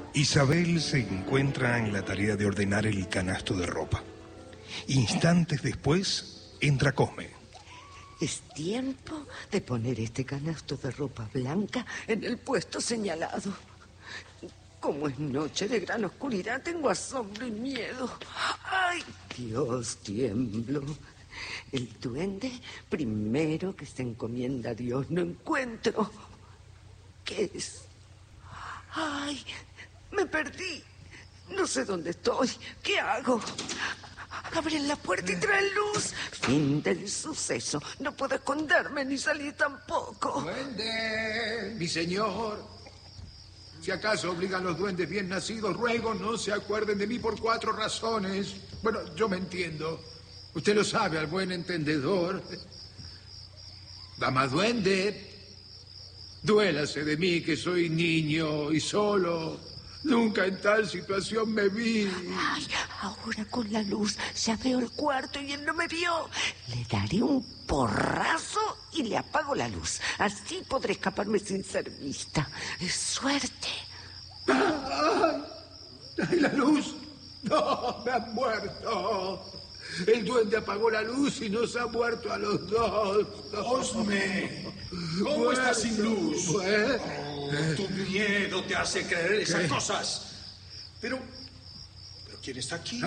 Isabel se encuentra en la tarea de ordenar el canasto de ropa. Instantes después, entra Cosme. Es tiempo de poner este canasto de ropa blanca en el puesto señalado. Como es noche de gran oscuridad, tengo asombro y miedo. ¡Ay, Dios, tiemblo! El duende primero que se encomienda a Dios no encuentro. ¿Qué es? ¡Ay! Me perdí. No sé dónde estoy. ¿Qué hago? Abren la puerta y traen luz. Fin del suceso. No puedo esconderme ni salir tampoco. ¡Duende, mi señor! Si acaso obligan los duendes bien nacidos, ruego no se acuerden de mí por 4 razones. Bueno, yo me entiendo. Usted lo sabe, al buen entendedor. Dama duende, duélase de mí que soy niño y solo. Nunca en tal situación me vi. Ay, ahora con la luz ya veo el cuarto y él no me vio. Le daré un porrazo y le apago la luz. Así podré escaparme sin ser vista. ¡Es suerte! ¡Ay, la luz! ¡No, me han muerto! El duende apagó la luz y nos ha muerto a los dos. Cosme, ¿cómo estás sin luz? Tu miedo te hace creer esas cosas. Pero ¿quién está aquí?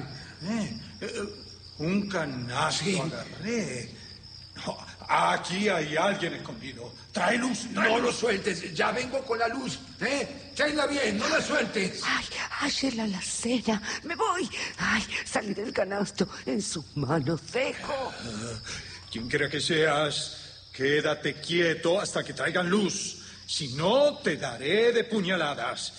Un canasto agarré. No, aquí hay alguien escondido. Trae luz. No lo sueltes. Ya vengo con la luz. Tráela bien, no la sueltes. Ay, ayer la alacena. Me voy. Ay, salí del canasto. En sus manos dejo. Quien quiera que seas, quédate quieto hasta que traigan luz. Si no, te daré de puñaladas.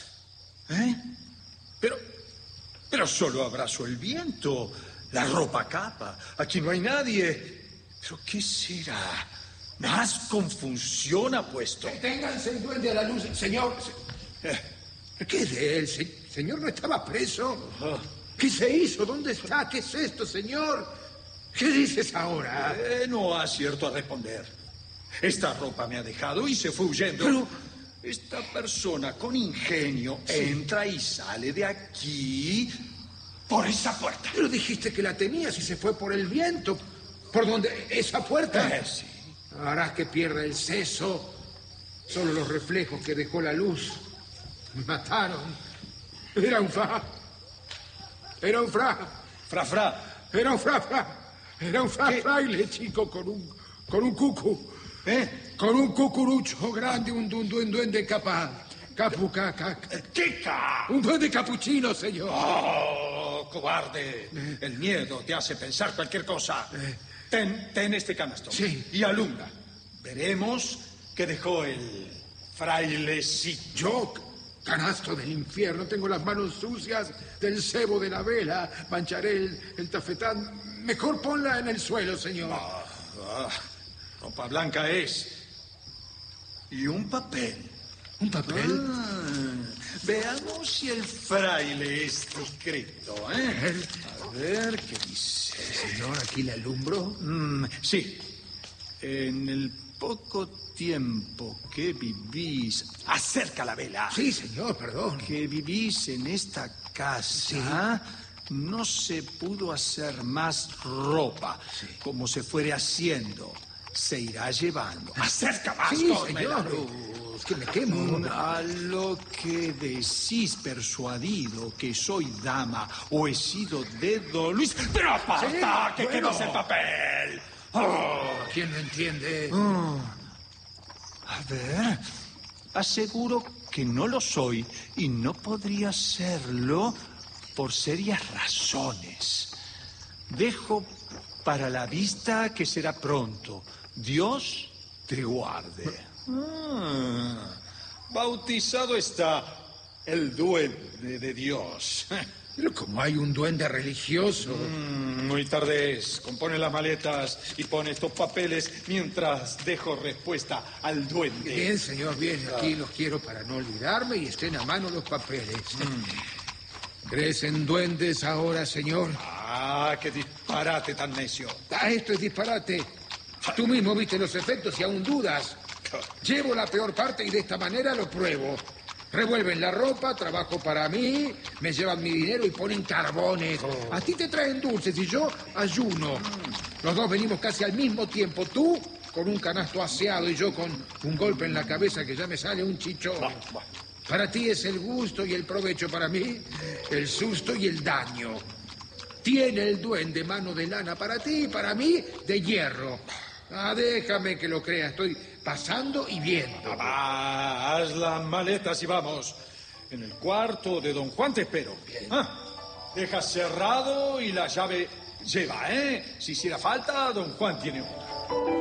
Pero solo abrazo el viento. La ropa capa. Aquí no hay nadie. ¿Pero qué será? Más confusión ha puesto. Deténganse el duende a la luz, señor. ¿Qué es de él? ¿Señor no estaba preso? ¿Qué se hizo? ¿Dónde está? ¿Qué es esto, señor? ¿Qué dices ahora? No acierto a responder. Esta ropa me ha dejado y se fue huyendo. Pero esta persona con ingenio entra y sale de aquí por esa puerta. Pero dijiste que la tenías y se fue por el viento. ¿Por dónde? ¿Esa puerta? Sí. Harás que pierda el seso. Solo los reflejos que dejó la luz. Me mataron. Era un fra. Era un fra. Fra. Era un fra. Era un fraile, chico, con un cucu. Con un cucurucho grande, un duende capaz. ¡Kika! Un duende capuchino, señor. ¡Oh, cobarde! El miedo te hace pensar cualquier cosa. Ten este canasto. Sí. Y alumbra. Veremos qué dejó el frailecito. Yo, canasto del infierno, tengo las manos sucias del cebo de la vela. Mancharé el tafetán. Mejor ponla en el suelo, señor. Ropa blanca es. Y un papel. ¿Un papel? Veamos si el fraile es discreto, ¿eh? A ver qué dice. Señor, ¿aquí le alumbro? Sí. En el poco tiempo que vivís... Acerca la vela. Sí, señor, perdón. Que vivís en esta casa... No se pudo hacer más ropa. Como se fuere haciendo. Se irá llevando. Acerca más, sí, Cosme, señor. la luz. Que me quemo. A lo que decís persuadido que soy dama o he sido de Don Luis. ¡Pero aparta! Sí, ¡Que no es el papel! ¿Quién lo entiende? A ver... Aseguro que no lo soy y no podría serlo por serias razones. Dejo para la vista que será pronto. Dios te guarde. Bautizado está el duende de Dios. Pero como hay un duende religioso. Muy tarde es. Compone las maletas y pone estos papeles mientras dejo respuesta al duende. Bien, señor, bien. Aquí los quiero para no olvidarme y estén a mano los papeles. ¿Crees en duendes ahora, señor? ¡Qué disparate tan necio! Esto es disparate. Tú mismo viste los efectos y aún dudas. Llevo la peor parte y de esta manera lo pruebo. Revuelven la ropa, trabajo para mí, me llevan mi dinero y ponen carbones. A ti te traen dulces y yo ayuno. Los dos venimos casi al mismo tiempo. Tú con un canasto aseado y yo con un golpe en la cabeza que ya me sale un chichón. Para ti es el gusto y el provecho, para mí el susto y el daño. Tiene el duende mano de lana para ti y para mí de hierro. Déjame que lo crea, estoy pasando y viendo. Haz las maletas y vamos. En el cuarto de don Juan te espero. Bien. Deja cerrado y la llave lleva, ¿eh? Si hiciera falta, don Juan tiene otra.